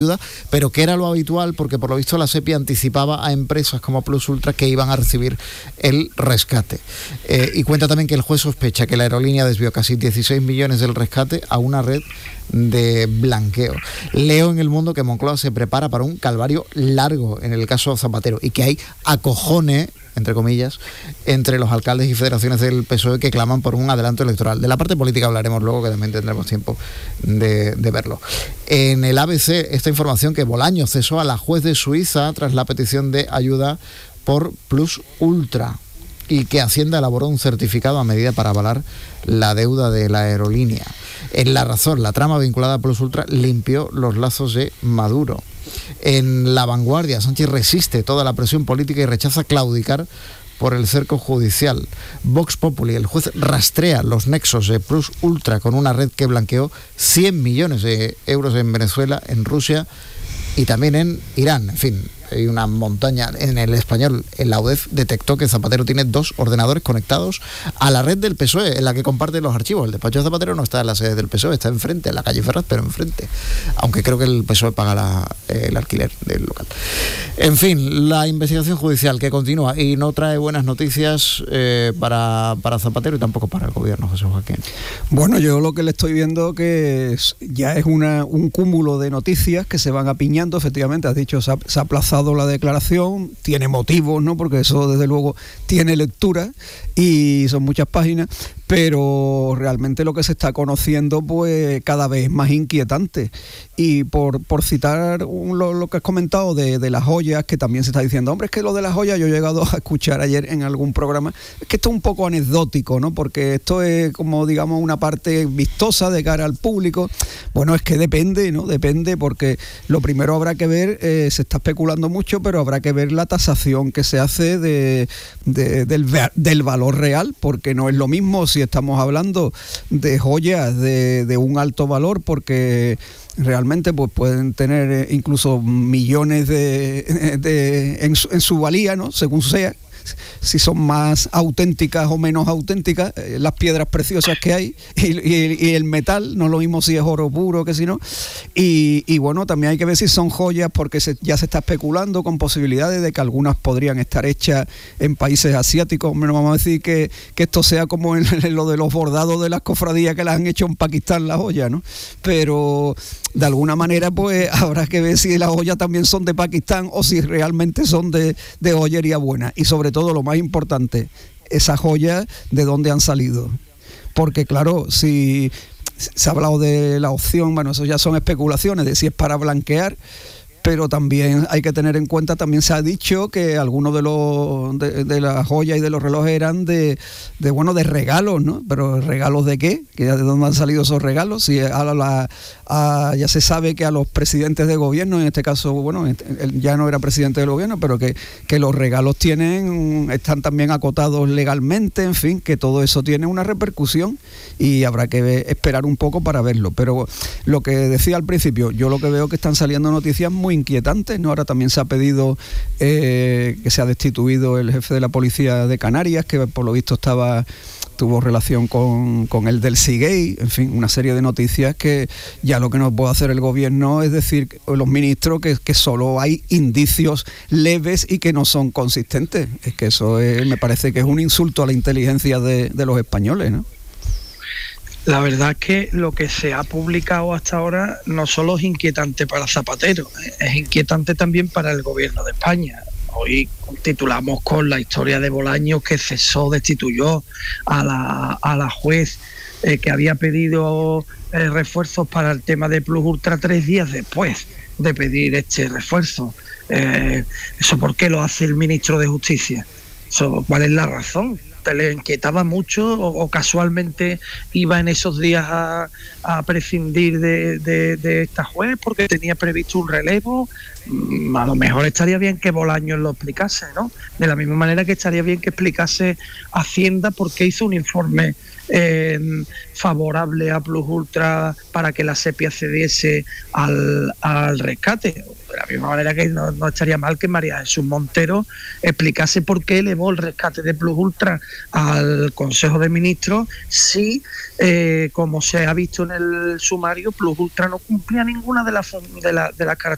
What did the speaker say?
ayuda, pero que era lo habitual porque por lo visto la SEPI anticipaba a empresas como Plus Ultra que iban a recibir el rescate. Y cuenta también que el juez sospecha que la aerolínea desvió casi 16 millones del rescate a una red de blanqueo. Leo en El Mundo que Moncloa se prepara para un calvario largo en el caso Zapatero y que hay acojones, entre comillas, entre los alcaldes y federaciones del PSOE que claman por un adelanto electoral. De la parte política hablaremos luego, que también tendremos tiempo de verlo. En el ABC, esta información que Bolaños cesó a la juez de Suiza tras la petición de ayuda por Plus Ultra y que Hacienda elaboró un certificado a medida para avalar la deuda de la aerolínea. En La Razón, la trama vinculada a Plus Ultra limpió los lazos de Maduro. En La Vanguardia, Sánchez resiste toda la presión política y rechaza claudicar por el cerco judicial. Vox Populi, el juez rastrea los nexos de Plus Ultra con una red que blanqueó 100 millones de euros en Venezuela, en Rusia y también en Irán. En fin, hay una montaña. En El Español, en la UDEF detectó que Zapatero tiene 2 ordenadores conectados a la red del PSOE, en la que comparte los archivos. El despacho de Zapatero no está en la sede del PSOE, está enfrente, en la calle Ferraz, pero enfrente. Aunque creo que el PSOE paga el alquiler del local. En fin, la investigación judicial que continúa y no trae buenas noticias para Zapatero y tampoco para el gobierno, José Joaquín. Bueno, yo lo que le estoy viendo que ya es un cúmulo de noticias que se van apiñando. Efectivamente, has dicho, se ha aplazado la declaración, tiene motivos, ¿no? Porque eso desde luego tiene lectura y son muchas páginas, pero realmente lo que se está conociendo pues cada vez es más inquietante. Y por citar lo que has comentado de las joyas, que también se está diciendo, hombre, es que lo de las joyas yo he llegado a escuchar ayer en algún programa, es que esto es un poco anecdótico, ¿no? Porque esto es como, digamos, una parte vistosa de cara al público. Bueno, es que depende, ¿no? Depende, porque lo primero habrá que ver, se está especulando mucho, pero habrá que ver la tasación que se hace del valor real, porque no es lo mismo si estamos hablando de joyas de un alto valor, porque realmente pues pueden tener incluso millones en su valía, ¿no? Según sea, si son más auténticas o menos auténticas, las piedras preciosas que hay y el metal, no es lo mismo si es oro puro que si no. Y bueno, también hay que ver si son joyas, porque ya se está especulando con posibilidades de que algunas podrían estar hechas en países asiáticos. No vamos a decir que esto sea como en lo de los bordados de las cofradías que las han hecho en Pakistán, las joyas, ¿no? Pero de alguna manera pues habrá que ver si las joyas también son de Pakistán o si realmente son de joyería buena. Y sobre todo, lo más importante, esas joyas, ¿de dónde han salido? Porque claro, si se ha hablado de la opción, bueno, eso ya son especulaciones de si es para blanquear, pero también hay que tener en cuenta, también se ha dicho que algunos de las joyas y de los relojes eran de regalos, ¿no? Pero ¿regalos de qué? ¿De dónde han salido esos regalos? Si ya se sabe que a los presidentes de gobierno, en este caso, bueno, él ya no era presidente del gobierno, pero que los regalos están también acotados legalmente, en fin, que todo eso tiene una repercusión y habrá que esperar un poco para verlo. Pero lo que decía al principio, yo lo que veo que están saliendo noticias muy inquietantes, ¿no? Ahora también se ha pedido que se ha destituido el jefe de la policía de Canarias, que por lo visto tuvo relación con el del Siguey, en fin, una serie de noticias que ya lo que no puede hacer el gobierno es decir, los ministros, que solo hay indicios leves y que no son consistentes. Es que eso me parece que es un insulto a la inteligencia de los españoles, ¿no? La verdad es que lo que se ha publicado hasta ahora no solo es inquietante para Zapatero, es inquietante también para el gobierno de España. Hoy titulamos con la historia de Bolaños, que destituyó a la juez que había pedido refuerzos para el tema de Plus Ultra 3 días después de pedir este refuerzo. ¿Eso por qué lo hace el ministro de Justicia? ¿Cuál es la razón? ¿Te le inquietaba mucho o casualmente iba en esos días a prescindir de esta juez porque tenía previsto un relevo? A lo mejor estaría bien que Bolaños lo explicase, ¿no? De la misma manera que estaría bien que explicase Hacienda por qué hizo un informe favorable a Plus Ultra para que la SEPI accediese al rescate. De la misma manera que no estaría mal que María Jesús Montero explicase por qué elevó el rescate de Plus Ultra al Consejo de Ministros si, como se ha visto en el sumario, Plus Ultra no cumplía ninguna de las características